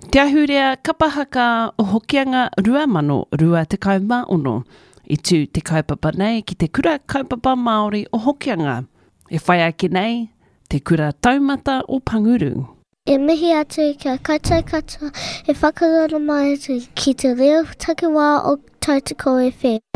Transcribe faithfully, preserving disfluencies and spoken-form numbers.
Te ahurea kapahaka o hokianga rua mano rua te kauma ono. I tū te kaupapa nei ki te kura kaupapa Māori o hokianga. E whai ake nei, te kura taumata o Panguru. E mihi atu kia kaitai katoa e whakarana mai atu ki te reo takiwā o Tautoko F M.